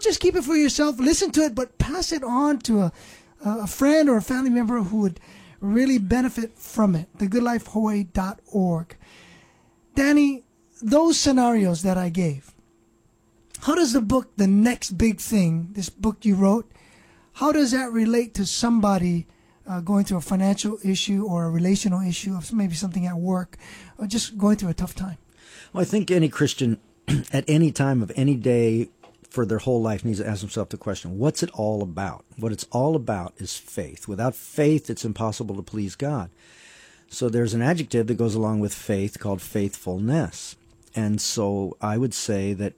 just keep it for yourself. Listen to it, but pass it on to a friend or a family member who would really benefit from it. thegoodlifehawaii.org. Danny, those scenarios that I gave, how does the book, The Next Big Thing, this book you wrote, how does that relate to somebody going through a financial issue or a relational issue, or maybe something at work, or just going through a tough time? Well, I think any Christian at any time of any day for their whole life needs to ask himself the question, what's it all about? What it's all about is faith. Without faith, it's impossible to please God. So there's an adjective that goes along with faith called faithfulness. And so I would say that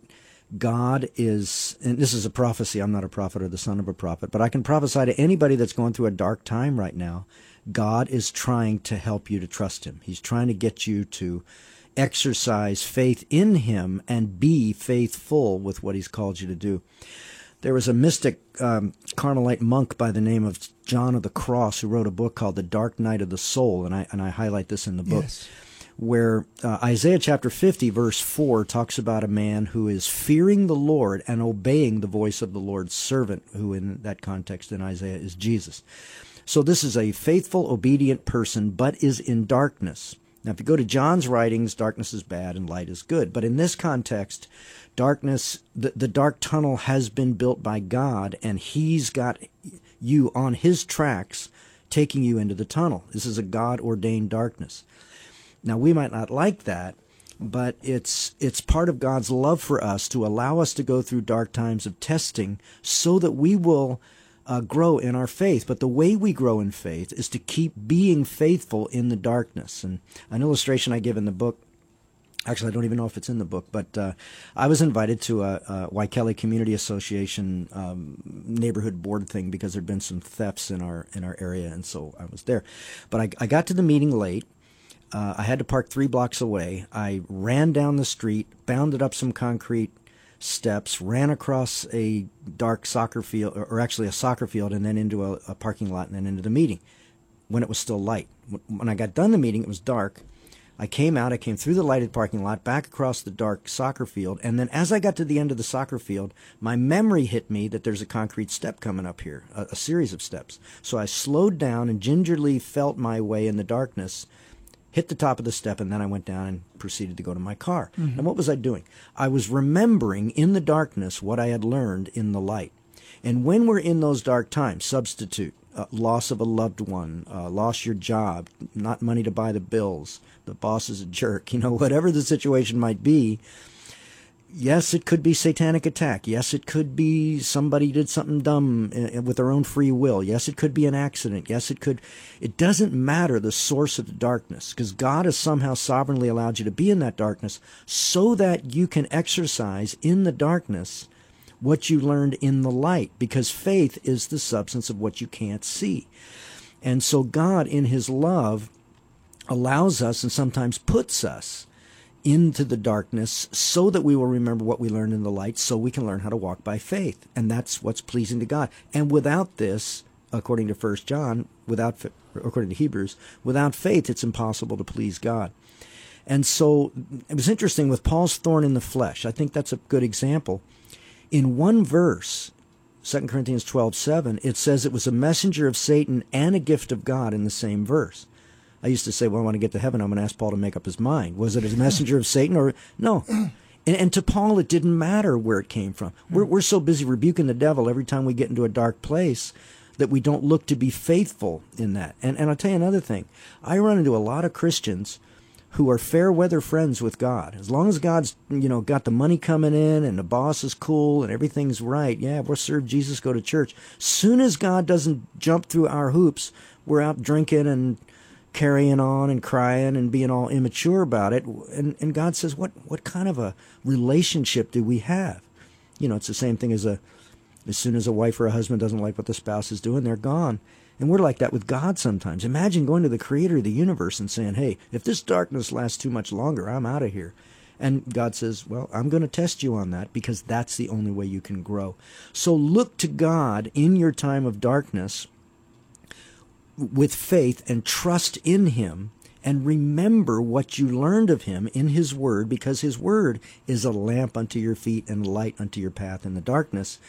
God is, and this is a prophecy, I'm not a prophet or the son of a prophet, but I can prophesy to anybody that's going through a dark time right now, God is trying to help you to trust him. He's trying to get you to exercise faith in him and be faithful with what he's called you to do. There was a mystic Carmelite monk by the name of John of the Cross who wrote a book called The Dark Night of the Soul, and I highlight this in the book. Yes. Where Isaiah chapter 50, verse 4, talks about a man who is fearing the Lord and obeying the voice of the Lord's servant, who in that context in Isaiah is Jesus. So this is a faithful, obedient person, but is in darkness. Now, if you go to John's writings, darkness is bad and light is good. But in this context, darkness, the dark tunnel has been built by God, and he's got you on his tracks, taking you into the tunnel. This is a God-ordained darkness. Now, we might not like that, but it's part of God's love for us to allow us to go through dark times of testing so that we will grow in our faith. But the way we grow in faith is to keep being faithful in the darkness. And an illustration I give in the book, actually I don't even know if it's in the book, but I was invited to a Waikele Community Association neighborhood board thing because there had been some thefts in our area, and so I was there. But I got to the meeting late. I had to park 3 blocks away. I ran down the street, bounded up some concrete steps, ran across a dark soccer field, or actually a soccer field, and then into a parking lot and then into the meeting when it was still light. When I got done the meeting, it was dark. I came through the lighted parking lot, back across the dark soccer field, and then as I got to the end of the soccer field, my memory hit me that there's a concrete step coming up here, a series of steps. So I slowed down and gingerly felt my way in the darkness, hit the top of the step, and then I went down and proceeded to go to my car. Mm-hmm. And what was I doing? I was remembering in the darkness what I had learned in the light. And when we're in those dark times, substitute, loss of a loved one, lost your job, not money to buy the bills, the boss is a jerk, whatever the situation might be. Yes, it could be satanic attack. Yes, it could be somebody did something dumb with their own free will. Yes, it could be an accident. Yes, it could. It doesn't matter the source of the darkness, because God has somehow sovereignly allowed you to be in that darkness so that you can exercise in the darkness what you learned in the light, because faith is the substance of what you can't see. And so God, in his love, allows us and sometimes puts us into the darkness so that we will remember what we learned in the light, so we can learn how to walk by faith. And that's what's pleasing to God. And without this, according to 1 John, according to Hebrews, without faith, it's impossible to please God. And so it was interesting with Paul's thorn in the flesh. I think that's a good example. In one verse, 2 Corinthians 12:7, it says it was a messenger of Satan and a gift of God in the same verse. I used to say, well, when I get to heaven, I'm going to ask Paul to make up his mind. Was it a messenger of Satan or no? And to Paul, it didn't matter where it came from. We're so busy rebuking the devil every time we get into a dark place that we don't look to be faithful in that. And I'll tell you another thing. I run into a lot of Christians who are fair weather friends with God. As long as God's, got the money coming in and the boss is cool and everything's right, yeah, we'll serve Jesus, go to church. Soon as God doesn't jump through our hoops, we're out drinking and carrying on and crying and being all immature about it. And God says, what kind of a relationship do we have? It's the same thing as soon as a wife or a husband doesn't like what the spouse is doing, they're gone. And we're like that with God sometimes. Imagine going to the creator of the universe and saying, hey, if this darkness lasts too much longer, I'm out of here. And God says, well, I'm going to test you on that, because that's the only way you can grow. So look to God in your time of darkness with faith and trust in him, and remember what you learned of him in his word, because his word is a lamp unto your feet and light unto your path in the darkness.